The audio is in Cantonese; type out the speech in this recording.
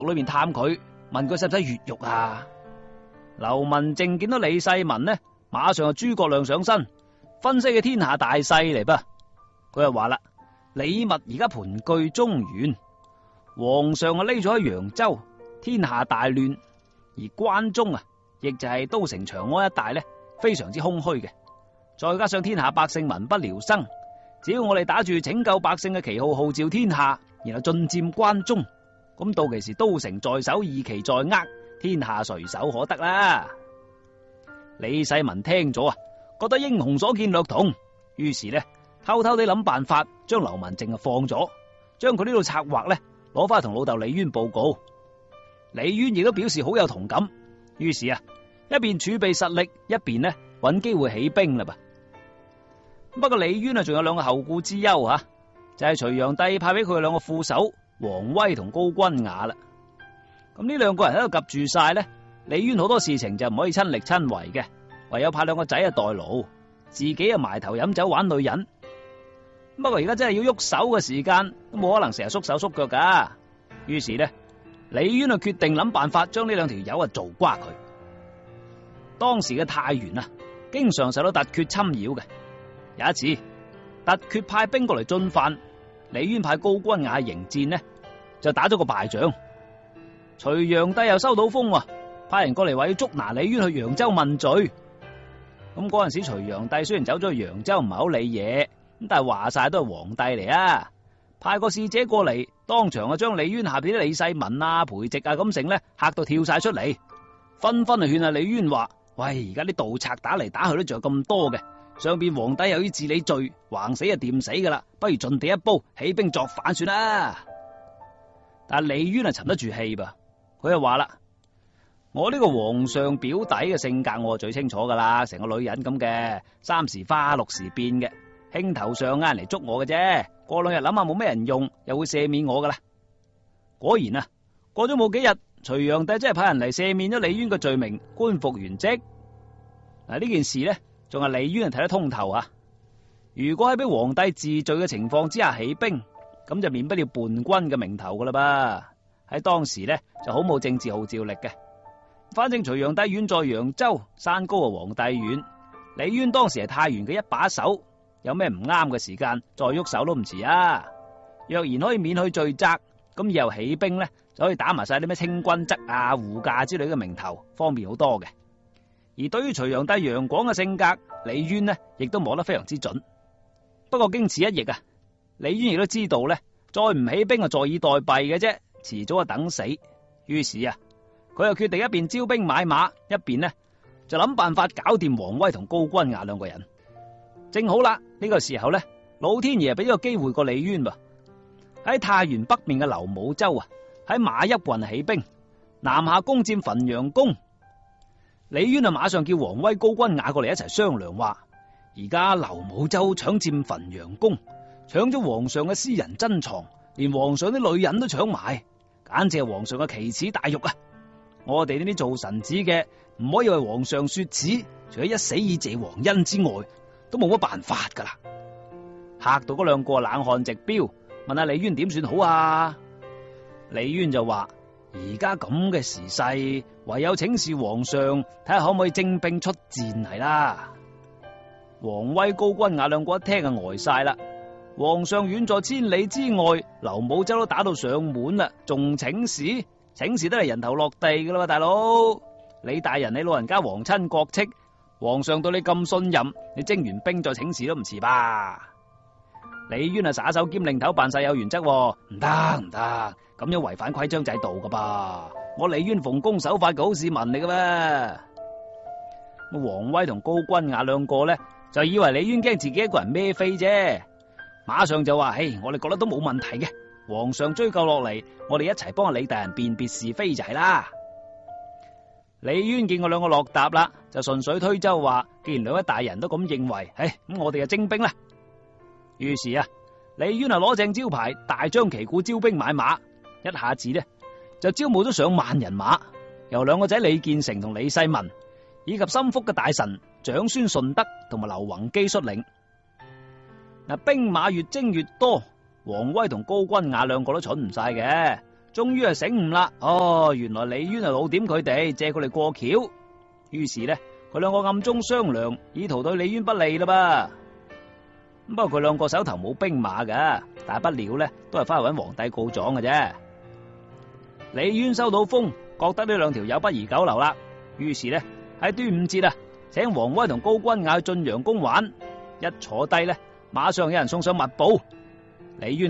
裏面探佢，問佢使唔使越獄啊？劉文靜見到李世民呢，馬上就諸葛亮上身，分析嘅天下大勢嚟噃。佢就話啦：李密而家盤踞中原，皇上啊匿咗喺揚州，天下大亂，而關中啊，亦就係都城長安一帶呢，非常之空虛嘅。再加上天下百姓民不聊生，只要我哋打住拯救百姓嘅旗號號召天下，然後進佔關中，咁到其時都城在手，義旗在握，天下隨手可得啦。李世民聽咗啊，覺得英雄所見略同，於是呢，偷偷地諗辦法將劉文靜放咗，將佢呢度策劃呢攞翻去同老豆李淵報告。李淵亦都表示好有同感，於是啊，一邊儲備實力，一邊呢揾機會起兵啦噃。不過李淵啊，仲有兩個後顧之憂吓，就係隋煬帝派俾佢兩個副手王威同高君雅啦。咁呢兩個人喺度夾住晒呢，李淵好多事情就唔可以親力親為嘅，唯有派兩個仔啊代勞，自己啊埋頭飲酒玩女人。不過而家真係要喐手嘅時間，都冇可能成日縮手縮腳噶。於是呢，李淵啊決定諗辦法將呢兩條友啊做瓜佢。當時嘅太原啊，經常受到突厥侵擾嘅。有一次，突厥派兵過嚟進犯，李淵派高君雅迎戰呢，就打咗個敗仗。隋煬帝又收到風，派人過嚟話要捉拿李淵去揚州問罪。咁嗰陣時，隋煬帝雖然走咗去揚州唔係好理嘢，咁但係話晒都係皇帝嚟啊，派個使者過嚟，當場啊將李淵下邊啲李世民啊、裴植啊咁成呢嚇到跳晒出嚟，紛紛去勸阿李淵話：喂，而家啲盜賊打嚟打去都仲有咁多嘅。上邊皇帝又要治理罪，橫死就掂死噶啦，不如盡地一煲，起兵作反算啦。但係李淵啊沉得住氣噃，佢就話啦：我呢個皇上表弟嘅性格我最清楚噶啦，成個女人咁嘅，3時花6時變嘅，興頭上啱嚟捉我嘅啫，過2日諗下冇咩人用，又會赦免我噶啦。果然啊，過咗冇幾日，隋煬帝真係派人嚟赦免咗李淵嘅罪名，官復原職。嗱，呢件事呢，仲係李淵睇得通透啊！如果喺俾皇帝治罪嘅情況之下起兵，咁就免不了叛軍嘅名頭噶啦噃。喺當時呢，就好冇政治號召力嘅。反正隋煬帝遠在揚州，山高啊皇帝遠，李淵當時係太原嘅一把手，有咩唔啱嘅時間再喐手都唔遲啊！若然可以免去罪責，咁以後起兵呢，就可以打埋晒啲咩清君側啊、護駕之類嘅名頭，方便好多嘅。而對於隋煬帝楊廣嘅性格，李淵呢亦都摸得非常之準。不過經此一役啊，李淵亦都知道呢，再唔起兵啊，坐以待斃嘅啫，遲早啊等死。於是啊，佢又決定一邊招兵買馬，一邊呢就諗辦法搞掂王威同高君雅兩個人。正好啦，呢個時候呢，老天爺俾咗個機會過李淵噃。喺太原北面嘅劉武州啊，喺馬邑郡起兵，南下攻佔汾陽宮。李淵啊，馬上叫王威、高君雅過嚟一齊商量，話而家劉武州搶佔汾陽宮，搶咗皇上嘅私人珍藏，連皇上啲女人都搶埋，簡直係皇上嘅奇恥大辱啊！我哋呢啲做臣子嘅唔可以為皇上說恥，除咗一死以謝皇恩之外，都冇乜辦法噶啦！嚇到嗰兩個冷汗直飆，問下李淵點算好啊？李淵就話：而家咁嘅時勢，唯有請示皇上，睇下可唔可以徵兵出戰係啦。王威、高君雅兩個一聽就呆晒啦。皇上遠在千里之外，劉武州都打到上門啦，仲請示？請示都係人頭落地噶啦，大佬。李大人，你老人家皇親國戚，皇上對你咁信任，你徵完兵再請示都唔遲吧？李淵啊，耍手兼擰頭，扮晒有原則，唔得唔得，咁樣違反規章制度噶噃。我李淵奉公守法嘅好市民嚟噶咩？王威同高君雅兩個呢，就以為李淵驚自己一個人孭飛啫，馬上就話：嘿，我哋覺得都冇問題嘅，皇上追究落嚟，我哋一齊幫阿李大人辨別是非就係啦。李淵見我兩個落搭啦，就順水推舟話：既然兩位大人都咁認為，咁我哋就徵兵啦。於是啊，李淵啊攞正招牌，大張旗鼓招兵買馬，一下子呢就招募咗上萬人馬，由兩個仔李建成同李世民以及心腹嘅大臣長孫順德同埋劉弘基率領。兵馬越徵越多，王威同高君雅兩個都蠢唔晒嘅， 終於係醒悟啦。哦，原來李淵係老點佢哋，借佢哋過橋。於是呢，佢兩個暗中商量，以圖對李淵不利啦噃。不過佢兩個手頭冇兵馬噶，大不了呢都係翻去搵皇帝告狀嘅啫。李淵收到風，覺得呢兩條友不宜久留啦，於是呢，喺端午節啊，請王威同高君雅去晉陽宮玩。一坐低呢，馬上有人送上密報，李淵